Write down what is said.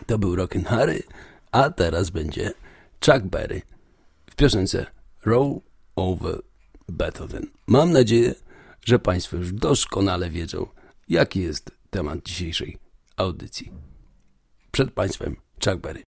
To był Rockin' Harry, a teraz będzie Chuck Berry w piosence Roll Over Beethoven. Mam nadzieję, że Państwo już doskonale wiedzą, jaki jest temat dzisiejszej audycji. Przed Państwem Chuck Berry.